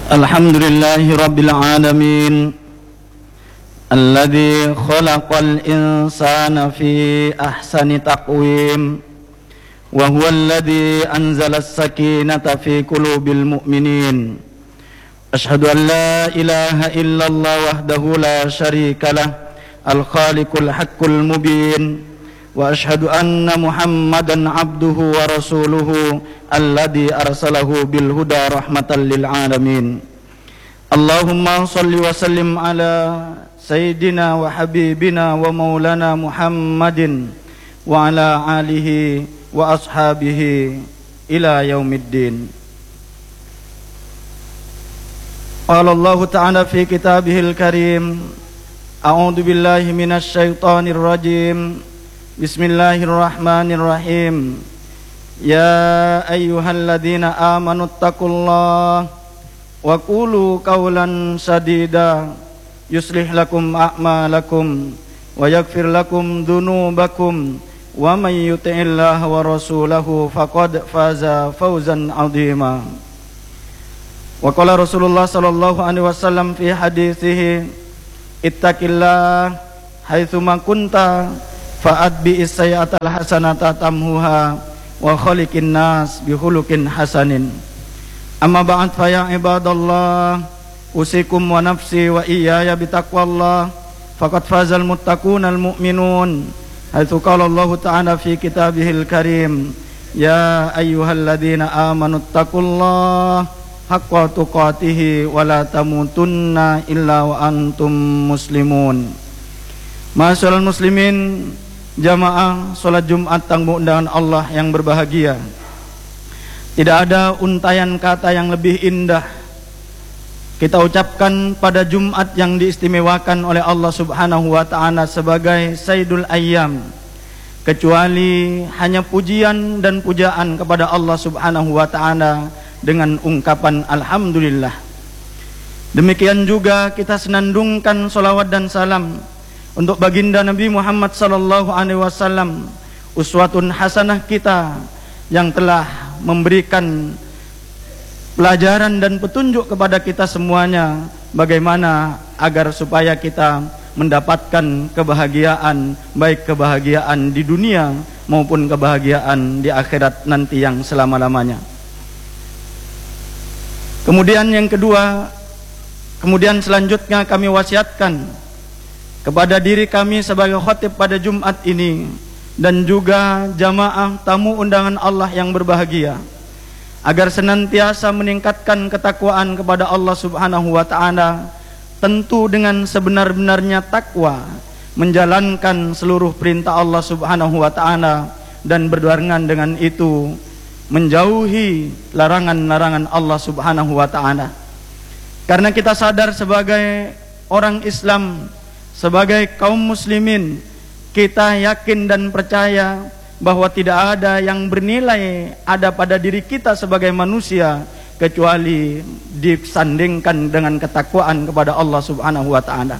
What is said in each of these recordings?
Alhamdulillahi Rabbil Alamin Alladhi khalaqal insana fi ahsani taqwim wa huwa alladhi anzala as-sakinata fi qulubil mu'minin. Ashhadu an la ilaha illallah wahdahu la syarika lah al-khaliqul haqqul mubin wa ashhadu anna Muhammadan abduhu wa rasuluhu alladhi arsalahu bil huda rahmatan lil alamin. Allahumma salli wa sallim ala sayyidina wa habibina wa maulana Muhammadin wa ala alihi wa ashabihi ila yaumiddin. Qala Allah ta'ala fi kitabihil karim, a'udzu billahi minasy syaithanir rajim. Bismillahirrahmanirrahim. Ya ayyuhalladzina amanu taqullaha wa qulu qawlan sadida yuslih lakum a'malakum wa yaghfir lakum dhunubakum wa may yuti'illaha wa rasulahu faqad faza fawzan 'azima. Wa qala Rasulullah sallallahu alaihi wasallam fi hadithihi, ittaqillah haitsu ma kunta fa'ad bi sayyi'atal hasanata tamhuha wa khaliqin nas bi khuluqin hasanin. Amma ba'd fa ya ibadallah, usikum wa nafsi wa iyaya bi taqwallah faqad fazal muttaqunal mu'minun. Haitsu qala Allah ta'ala fi kitabihil karim, ya ayyuhalladzina amanu taqullaha haqqa tuqatih wa la tamutunna illa wa antum muslimun. Ma'asyiral muslimin, jamaah salat Jumat tamu undangan Allah yang berbahagia. Tidak ada untayan kata yang lebih indah kita ucapkan pada Jumat yang diistimewakan oleh Allah Subhanahu wa ta'ala sebagai Sayyidul Ayyam, kecuali hanya pujian dan pujaan kepada Allah Subhanahu wa ta'ala dengan ungkapan alhamdulillah. Demikian juga kita senandungkan salawat dan salam untuk baginda Nabi Muhammad sallallahu alaihi wasallam, uswatun hasanah kita yang telah memberikan pelajaran dan petunjuk kepada kita semuanya bagaimana agar supaya kita mendapatkan kebahagiaan, baik kebahagiaan di dunia maupun kebahagiaan di akhirat nanti yang selama-lamanya. Kemudian yang kedua, kemudian selanjutnya kami wasiatkan kepada diri kami sebagai khatib pada Jumat ini dan juga jamaah tamu undangan Allah yang berbahagia, agar senantiasa meningkatkan ketakwaan kepada Allah Subhanahu wa ta'ala, tentu dengan sebenar-benarnya takwa, menjalankan seluruh perintah Allah Subhanahu wa ta'ala, dan berbarengan dengan itu menjauhi larangan-larangan Allah Subhanahu wa ta'ala. Karena kita sadar sebagai orang Islam, sebagai kaum muslimin, kita yakin dan percaya bahwa tidak ada yang bernilai ada pada diri kita sebagai manusia kecuali disandingkan dengan ketakwaan kepada Allah Subhanahu wa ta'ala.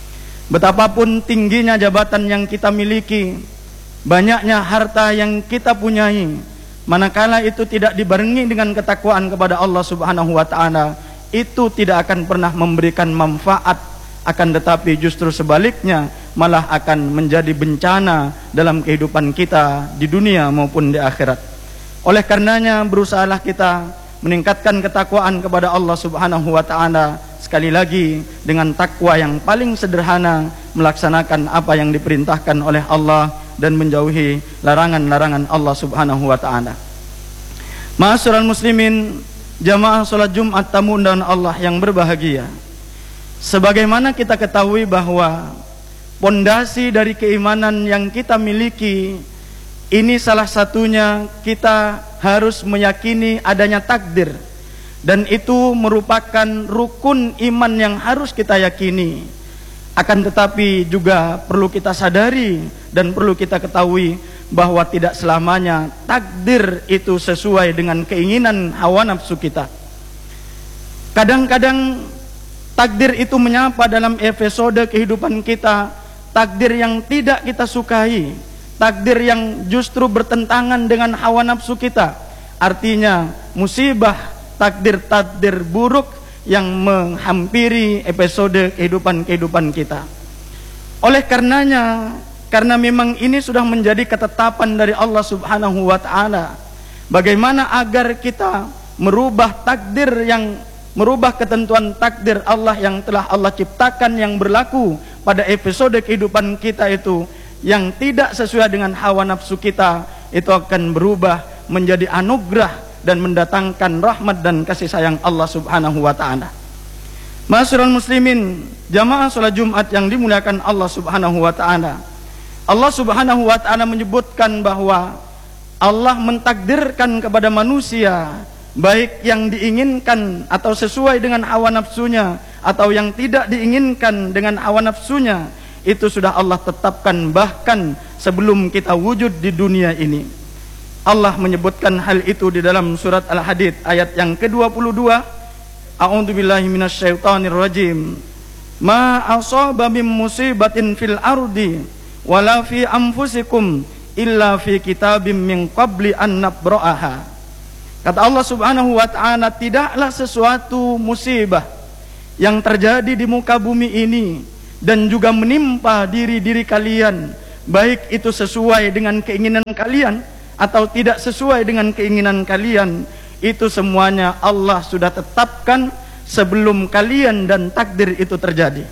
Betapapun tingginya jabatan yang kita miliki, banyaknya harta yang kita punyai, manakala itu tidak dibarengi dengan ketakwaan kepada Allah Subhanahu wa ta'ala, itu tidak akan pernah memberikan manfaat, akan tetapi justru sebaliknya malah akan menjadi bencana dalam kehidupan kita di dunia maupun di akhirat. Oleh karenanya berusahalah kita meningkatkan ketakwaan kepada Allah Subhanahu wa ta'ala, sekali lagi dengan takwa yang paling sederhana, melaksanakan apa yang diperintahkan oleh Allah dan menjauhi larangan-larangan Allah Subhanahu wa ta'ala. Ma'asyiral muslimin, jamaah salat Jumat tamu undangan Allah yang berbahagia, sebagaimana kita ketahui bahwa pondasi dari keimanan yang kita miliki ini salah satunya kita harus meyakini adanya takdir, dan itu merupakan rukun iman yang harus kita yakini. Akan tetapi juga perlu kita sadari dan perlu kita ketahui bahwa tidak selamanya takdir itu sesuai dengan keinginan hawa nafsu kita. Kadang-kadang takdir itu menyapa dalam episode kehidupan kita, takdir yang tidak kita sukai, takdir yang justru bertentangan dengan hawa nafsu kita. Artinya musibah, takdir-takdir buruk yang menghampiri episode kehidupan kita. Oleh karenanya, karena memang ini sudah menjadi ketetapan dari Allah Subhanahu wa taala, bagaimana agar kita merubah ketentuan takdir Allah yang telah Allah ciptakan yang berlaku pada episode kehidupan kita itu, yang tidak sesuai dengan hawa nafsu kita, itu akan berubah menjadi anugerah dan mendatangkan rahmat dan kasih sayang Allah Subhanahu wa taala. Ma'asyiral muslimin, jamaah salat Jumat yang dimuliakan Allah Subhanahu wa taala. Allah Subhanahu wa taala menyebutkan bahwa Allah mentakdirkan kepada manusia baik yang diinginkan atau sesuai dengan hawa nafsunya atau yang tidak diinginkan dengan hawa nafsunya, itu sudah Allah tetapkan bahkan sebelum kita wujud di dunia ini. Allah menyebutkan hal itu di dalam surat Al-Hadid ayat yang ke-22. A'udzubillahi minasyaitonir rajim. Ma asaba min musibatin fil ardi wala fi anfusikum illa fi kitabim min qabli an nabra'aha. Kata Allah Subhanahu wa taala, tidaklah sesuatu musibah yang terjadi di muka bumi ini dan juga menimpa diri-diri kalian, baik itu sesuai dengan keinginan kalian atau tidak sesuai dengan keinginan kalian, itu semuanya Allah sudah tetapkan sebelum kalian dan takdir itu terjadi.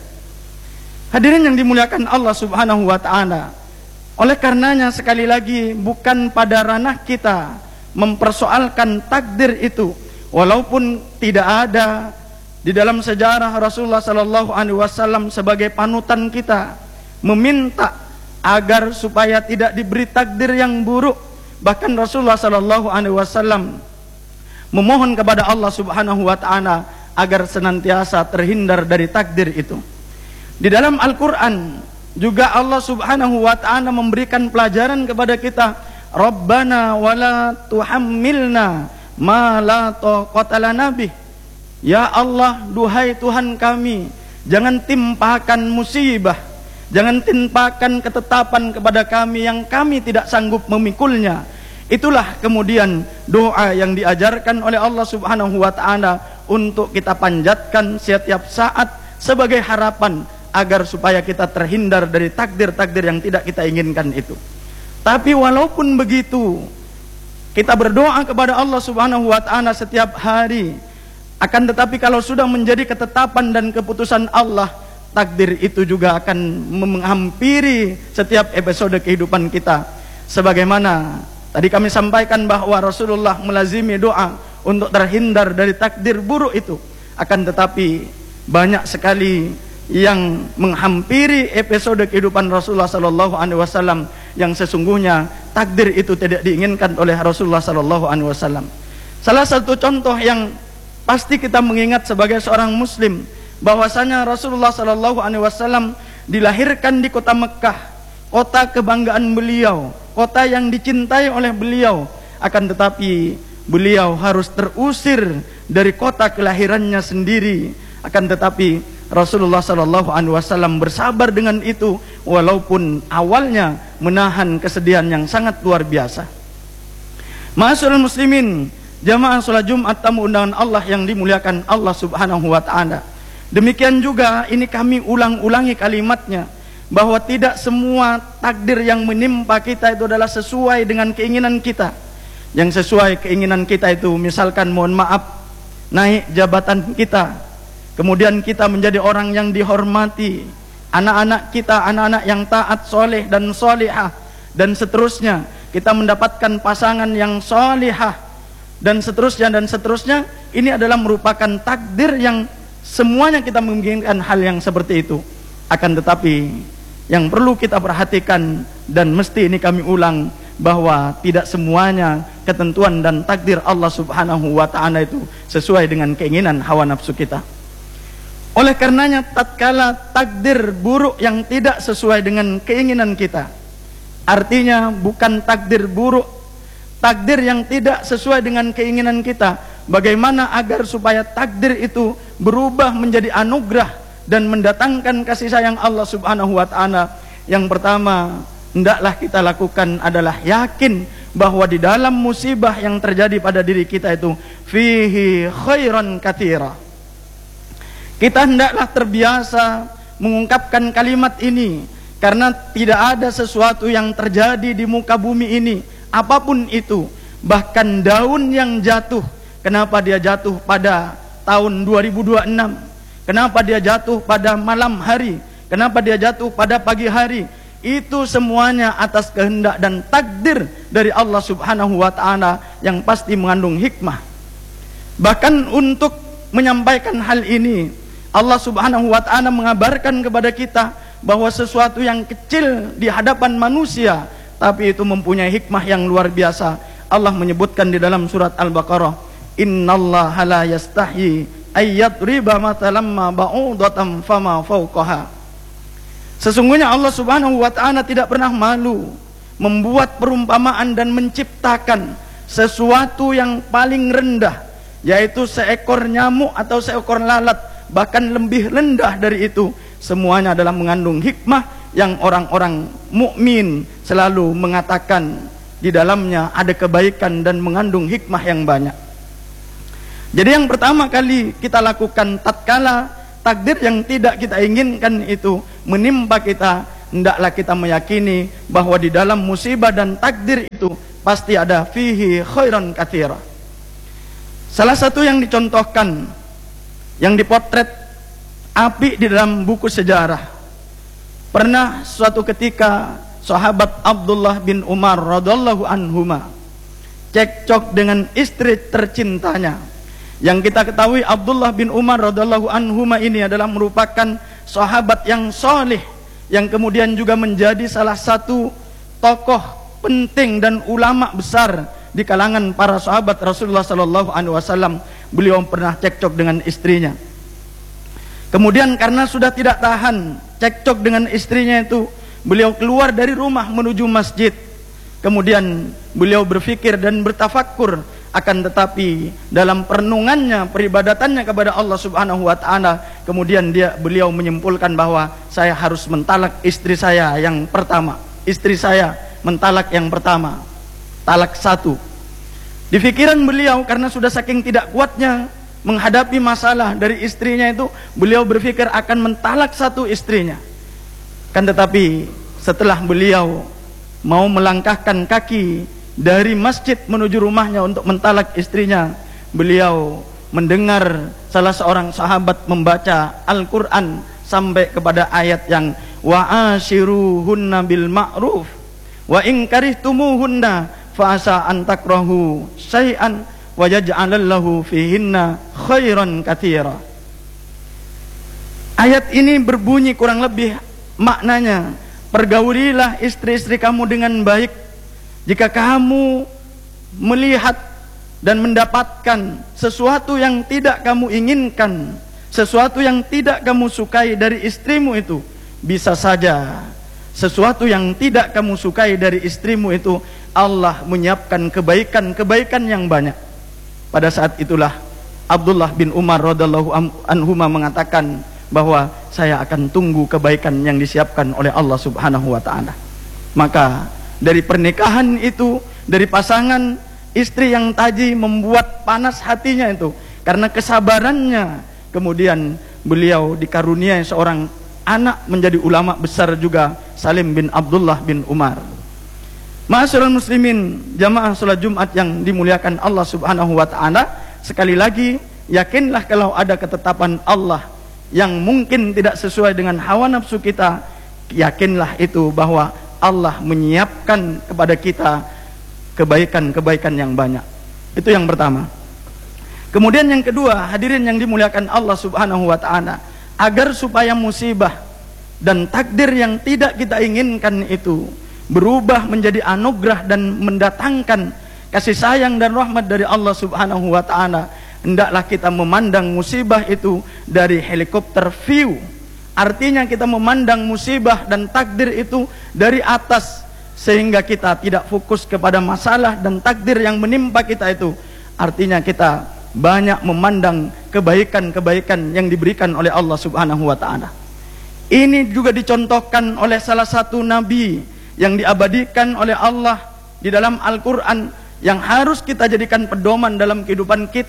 Hadirin yang dimuliakan Allah Subhanahu wa taala, oleh karenanya sekali lagi bukan pada ranah kita mempersoalkan takdir itu, walaupun tidak ada di dalam sejarah Rasulullah sallallahu alaihi wasallam sebagai panutan kita meminta agar supaya tidak diberi takdir yang buruk. Bahkan Rasulullah sallallahu alaihi wasallam memohon kepada Allah Subhanahu wa taala agar senantiasa terhindar dari takdir itu. Di dalam Al-Qur'an juga Allah Subhanahu wa taala memberikan pelajaran kepada kita, Rabbana wala tuhammilna ma la taqata lana bih. Ya Allah, duhai Tuhan kami, jangan timpakan musibah, jangan timpakan ketetapan kepada kami yang kami tidak sanggup memikulnya. Itulah kemudian doa yang diajarkan oleh Allah Subhanahu wa taala untuk kita panjatkan setiap saat sebagai harapan agar supaya kita terhindar dari takdir-takdir yang tidak kita inginkan itu. Tapi walaupun begitu, kita berdoa kepada Allah Subhanahu wa taala setiap hari. Akan tetapi kalau sudah menjadi ketetapan dan keputusan Allah, takdir itu juga akan menghampiri setiap episode kehidupan kita. Sebagaimana tadi kami sampaikan bahwa Rasulullah melazimi doa untuk terhindar dari takdir buruk itu. Akan tetapi banyak sekali yang menghampiri episode kehidupan Rasulullah sallallahu alaihi wasallam yang sesungguhnya takdir itu tidak diinginkan oleh Rasulullah sallallahu alaihi wasallam. Salah satu contoh yang pasti kita mengingat sebagai seorang muslim, bahwasanya Rasulullah sallallahu alaihi wasallam dilahirkan di kota Mekah, kota kebanggaan beliau, kota yang dicintai oleh beliau. Akan tetapi beliau harus terusir dari kota kelahirannya sendiri. Akan tetapi Rasulullah sallallahu alaihi wasallam bersabar dengan itu, walaupun awalnya menahan kesedihan yang sangat luar biasa. Ma'asyiral muslimin, jamaah salat Jumat tamu undangan Allah yang dimuliakan Allah Subhanahu wa taala. Demikian juga ini kami ulang-ulangi kalimatnya, bahwa tidak semua takdir yang menimpa kita itu adalah sesuai dengan keinginan kita. Yang sesuai keinginan kita itu misalkan mohon maaf naik jabatan kita, kemudian kita menjadi orang yang dihormati, anak-anak kita anak-anak yang taat, soleh dan solihah, dan seterusnya, kita mendapatkan pasangan yang solihah, dan seterusnya. Ini adalah merupakan takdir yang semuanya kita menginginkan hal yang seperti itu. Akan tetapi yang perlu kita perhatikan, dan mesti ini kami ulang, bahwa tidak semuanya ketentuan dan takdir Allah Subhanahu wa ta'ala itu sesuai dengan keinginan hawa nafsu kita. Oleh karenanya tatkala takdir buruk yang tidak sesuai dengan keinginan kita, artinya bukan takdir buruk, takdir yang tidak sesuai dengan keinginan kita, bagaimana agar supaya takdir itu berubah menjadi anugerah dan mendatangkan kasih sayang Allah Subhanahu wa ta'ala? Yang pertama, hendaklah kita lakukan adalah yakin bahwa di dalam musibah yang terjadi pada diri kita itu fihi khairan katsira. Kita hendaklah terbiasa mengungkapkan kalimat ini, karena tidak ada sesuatu yang terjadi di muka bumi ini, apapun itu, bahkan daun yang jatuh, kenapa dia jatuh pada tahun 2026, kenapa dia jatuh pada malam hari, kenapa dia jatuh pada pagi hari, itu semuanya atas kehendak dan takdir dari Allah Subhanahu wa Ta'ala yang pasti mengandung hikmah. Bahkan untuk menyampaikan hal ini, Allah Subhanahu wa Ta'ala mengabarkan kepada kita bahwa sesuatu yang kecil di hadapan manusia, tapi itu mempunyai hikmah yang luar biasa. Allah menyebutkan di dalam surat Al-Baqarah, innallaha la yastahyi ayyadriba matalam ma ba'udatan fama fawqaha. Sesungguhnya Allah Subhanahu wa Ta'ala tidak pernah malu membuat perumpamaan dan menciptakan sesuatu yang paling rendah, yaitu seekor nyamuk atau seekor lalat, bahkan lebih rendah dari itu. Semuanya adalah mengandung hikmah yang orang-orang mukmin selalu mengatakan di dalamnya ada kebaikan dan mengandung hikmah yang banyak. Jadi yang pertama kali kita lakukan tatkala takdir yang tidak kita inginkan itu menimpa kita, hendaklah kita meyakini bahwa di dalam musibah dan takdir itu pasti ada fihi khairan katsira. Salah satu yang dicontohkan, yang dipotret api di dalam buku sejarah, pernah suatu ketika sahabat Abdullah bin Umar radhiyallahu anhuma cekcok dengan istri tercintanya. Yang kita ketahui Abdullah bin Umar radhiyallahu anhuma ini adalah merupakan sahabat yang soleh, yang kemudian juga menjadi salah satu tokoh penting dan ulama besar di kalangan para sahabat Rasulullah sallallahu alaihi wasallam. Beliau pernah cekcok dengan istrinya. Kemudian karena sudah tidak tahan cekcok dengan istrinya itu, beliau keluar dari rumah menuju masjid. Kemudian beliau berfikir dan bertafakkur, akan tetapi dalam perenungannya, peribadatannya kepada Allah Subhanahu wa Ta'ala, kemudian beliau menyimpulkan bahwa saya harus mentalak istri saya yang pertama. Istri saya mentalak yang pertama, talak satu. Di pikiran beliau, karena sudah saking tidak kuatnya menghadapi masalah dari istrinya itu, beliau berpikir akan mentalak satu istrinya. Kan tetapi setelah beliau mau melangkahkan kaki dari masjid menuju rumahnya untuk mentalak istrinya, beliau mendengar salah seorang sahabat membaca Al-Quran sampai kepada ayat yang wa ashiruhunna bil ma'ruf wa in karihtumuhunna fa asa an takrahu syai'an wa yaj'alallahu fihinna khairan katsira. Ayat ini berbunyi kurang lebih maknanya, pergaulilah istri-istri kamu dengan baik. Jika kamu melihat dan mendapatkan sesuatu yang tidak kamu inginkan, sesuatu yang tidak kamu sukai dari istrimu itu, bisa saja sesuatu yang tidak kamu sukai dari istrimu itu Allah menyiapkan kebaikan-kebaikan yang banyak. Pada saat itulah Abdullah bin Umar radhiyallahu anhuma mengatakan bahwa saya akan tunggu kebaikan yang disiapkan oleh Allah Subhanahu wa Ta'ala. Maka dari pernikahan itu, dari pasangan istri yang tadi membuat panas hatinya itu, karena kesabarannya, kemudian beliau dikaruniai seorang anak menjadi ulama besar juga, Salim bin Abdullah bin Umar. Ma'asyiral muslimin, jamaah salat Jumat yang dimuliakan Allah Subhanahu wa Ta'ala, sekali lagi yakinlah kalau ada ketetapan Allah yang mungkin tidak sesuai dengan hawa nafsu kita, yakinlah itu bahwa Allah menyiapkan kepada kita kebaikan-kebaikan yang banyak. Itu yang pertama. Kemudian yang kedua, hadirin yang dimuliakan Allah Subhanahu wa Ta'ala, agar supaya musibah dan takdir yang tidak kita inginkan itu berubah menjadi anugerah dan mendatangkan kasih sayang dan rahmat dari Allah Subhanahu wa Ta'ala, hendaklah kita memandang musibah itu dari helikopter view. Artinya kita memandang musibah dan takdir itu dari atas, sehingga kita tidak fokus kepada masalah dan takdir yang menimpa kita itu. Artinya kita banyak memandang kebaikan-kebaikan yang diberikan oleh Allah Subhanahu wa Ta'ala. Ini juga dicontohkan oleh salah satu nabi yang diabadikan oleh Allah di dalam Al-Quran, yang harus kita jadikan pedoman dalam kehidupan kita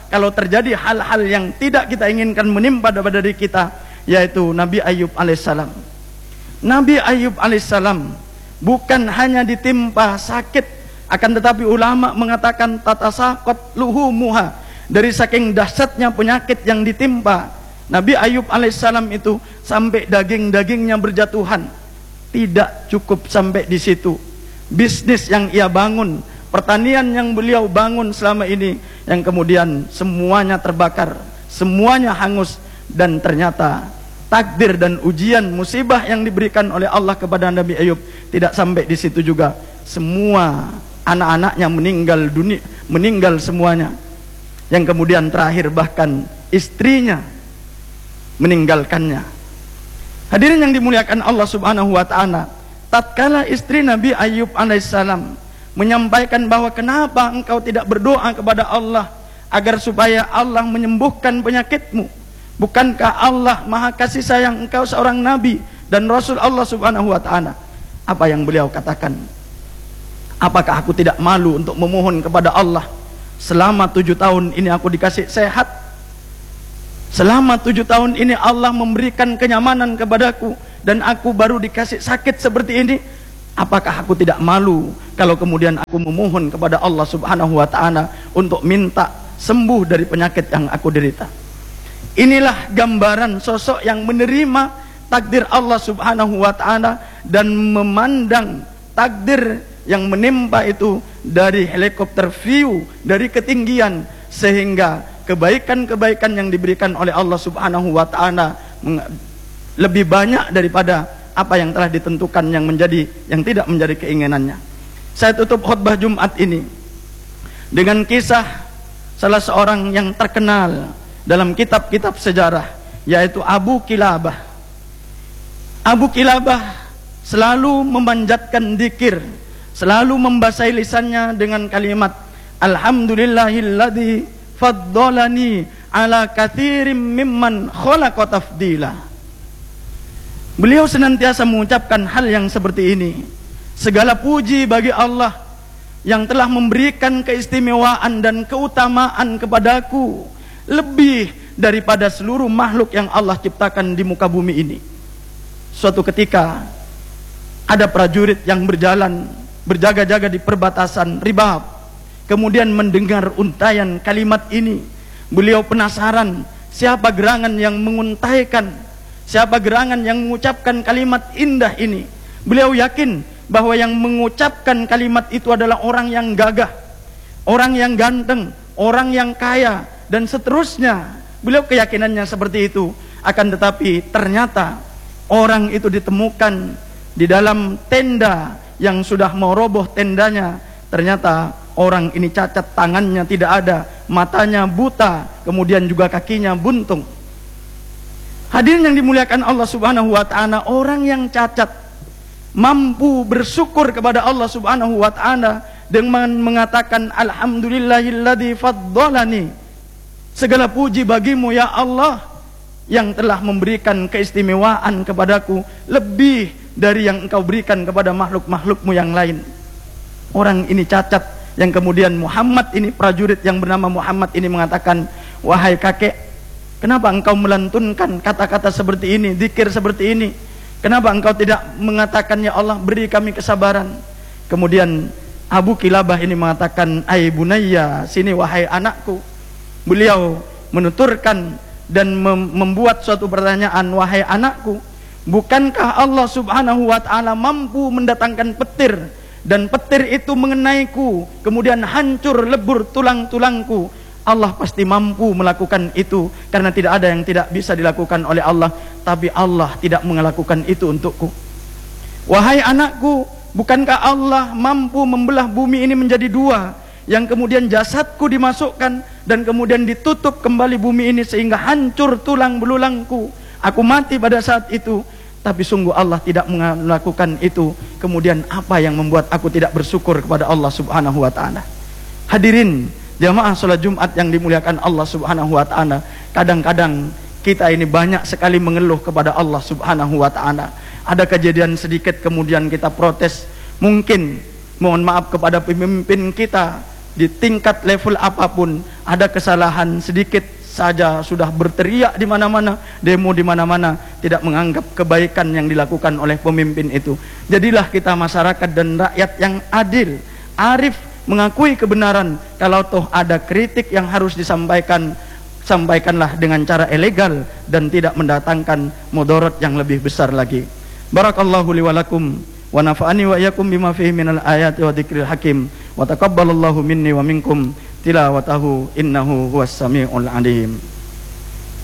kalau terjadi hal-hal yang tidak kita inginkan menimpa pada diri kita, yaitu Nabi Ayub alaihissalam. Nabi Ayub alaihissalam bukan hanya ditimpa sakit, akan tetapi ulama mengatakan tatasaqat luhumuha, dari saking dahsyatnya penyakit yang ditimpa Nabi Ayub alaihissalam itu sampai daging-dagingnya berjatuhan. Tidak cukup sampai di situ. Bisnis yang ia bangun, pertanian yang beliau bangun selama ini, yang kemudian semuanya terbakar, semuanya hangus. Dan ternyata takdir dan ujian musibah yang diberikan oleh Allah kepada Nabi Ayub tidak sampai di situ juga. Semua anak-anaknya meninggal dunia, meninggal semuanya. Yang kemudian terakhir bahkan istrinya meninggalkannya. Hadirin yang dimuliakan Allah Subhanahu wa taala, tatkala istri Nabi Ayub alaihissalam menyampaikan bahwa kenapa engkau tidak berdoa kepada Allah agar supaya Allah menyembuhkan penyakitmu? Bukankah Allah Maha kasih sayang engkau seorang nabi dan rasul Allah Subhanahu wa taala? Apa yang beliau katakan? Apakah aku tidak malu untuk memohon kepada Allah? Selama 7 tahun ini aku dikasih sehat. Selama 7 tahun ini Allah memberikan kenyamanan kepadaku, dan aku baru dikasih sakit seperti ini. Apakah aku tidak malu kalau kemudian aku memohon kepada Allah Subhanahu wa taala untuk minta sembuh dari penyakit yang aku derita? Inilah gambaran sosok yang menerima takdir Allah Subhanahu wa taala dan memandang takdir yang menimpa itu dari helikopter view, dari ketinggian, sehingga kebaikan-kebaikan yang diberikan oleh Allah Subhanahu wa taala lebih banyak daripada apa yang telah ditentukan yang tidak menjadi keinginannya. Saya tutup khutbah Jumat ini dengan kisah salah seorang yang terkenal dalam kitab-kitab sejarah, yaitu Abu Kilabah. Abu Kilabah selalu memanjatkan dzikir, selalu membasahi lisannya dengan kalimat alhamdulillahilladzi faddalani ala katsirin mimman khalaqa tafdila. Beliau senantiasa mengucapkan hal yang seperti ini. Segala puji bagi Allah yang telah memberikan keistimewaan dan keutamaan kepadaku lebih daripada seluruh makhluk yang Allah ciptakan di muka bumi ini. Suatu ketika ada prajurit yang berjalan berjaga-jaga di perbatasan Ribab, kemudian mendengar untayan kalimat ini. Beliau penasaran, siapa gerangan yang menguntaikan, siapa gerangan yang mengucapkan kalimat indah ini. Beliau yakin bahwa yang mengucapkan kalimat itu adalah orang yang gagah, orang yang ganteng, orang yang kaya, dan seterusnya. Beliau keyakinannya seperti itu. Akan tetapi ternyata orang itu ditemukan di dalam tenda yang sudah mau roboh tendanya. Ternyata orang ini cacat, tangannya tidak ada, matanya buta, kemudian juga kakinya buntung. Hadirin yang dimuliakan Allah Subhanahu wa taala, orang yang cacat mampu bersyukur kepada Allah Subhanahu wa taala dengan mengatakan alhamdulillahilladzi faddalani. Segala puji bagimu ya Allah yang telah memberikan keistimewaan kepadaku lebih dari yang engkau berikan kepada makhluk-makhlukmu yang lain. Orang ini cacat, yang kemudian Muhammad ini, prajurit yang bernama Muhammad ini mengatakan, wahai kakek, kenapa engkau melantunkan kata-kata seperti ini, zikir seperti ini? Kenapa engkau tidak mengatakan ya Allah beri kami kesabaran? Kemudian Abu Kilabah ini mengatakan, ai bunayya, sini wahai anakku. Beliau menuturkan dan membuat suatu pertanyaan, wahai anakku, bukankah Allah Subhanahu wa taala mampu mendatangkan petir, dan petir itu mengenaiku, kemudian hancur lebur tulang-tulangku? Allah pasti mampu melakukan itu, karena tidak ada yang tidak bisa dilakukan oleh Allah. Tapi Allah tidak melakukan itu untukku. Wahai anakku, bukankah Allah mampu membelah bumi ini menjadi dua, yang kemudian jasadku dimasukkan dan kemudian ditutup kembali bumi ini sehingga hancur tulang belulangku, aku mati pada saat itu? Tapi sungguh Allah tidak melakukan itu. Kemudian apa yang membuat aku tidak bersyukur kepada Allah Subhanahu wa taala? Hadirin jamaah salat Jumat yang dimuliakan Allah Subhanahu wa taala, kadang-kadang kita ini banyak sekali mengeluh kepada Allah Subhanahu wa taala. Ada kejadian sedikit kemudian kita protes. Mungkin mohon maaf kepada pemimpin kita, di tingkat level apapun, ada kesalahan sedikit saja sudah berteriak di mana-mana, demo di mana-mana, tidak menganggap kebaikan yang dilakukan oleh pemimpin itu. Jadilah kita masyarakat dan rakyat yang adil, arif, mengakui kebenaran. Kalau toh ada kritik yang harus disampaikan, sampaikanlah dengan cara elegan dan tidak mendatangkan mudarat yang lebih besar lagi. Barakallahu li wa lakum wa nafa'ani wa iyyakum bima fihi minal ayati wa dzikril hakim wa taqabbalallahu minni wa minkum tilawatahu innahu huwas samiul alim.